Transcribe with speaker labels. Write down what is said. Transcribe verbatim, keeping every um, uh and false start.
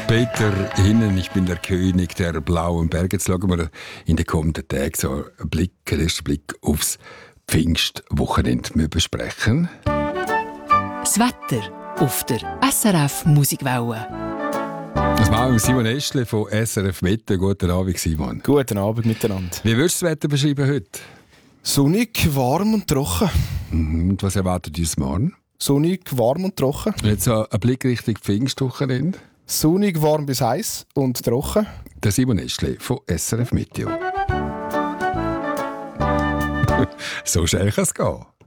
Speaker 1: Peter Hinnen, ich bin der König der blauen Berge. Jetzt schauen wir in den kommenden Tagen so einen Blick, einen ersten Blick aufs Pfingstwochenende. Wir besprechen
Speaker 2: das Wetter auf der S R F Musikwelle.
Speaker 1: Das machen wir Simon Eschle von S R F Wetter. Guten Abend, Simon.
Speaker 3: Guten Abend miteinander.
Speaker 1: Wie würdest du das Wetter beschreiben heute?
Speaker 3: Sonnig, warm und trocken.
Speaker 1: Mhm. Und was erwartet uns morgen?
Speaker 3: Sonnig, warm und trocken.
Speaker 1: Jetzt so ein Blick Richtung Pfingstwochenende.
Speaker 3: Sonnig, warm bis heiß und trocken.
Speaker 1: Der Simon Eschle von S R F Meteo. So schnell kann es gehen.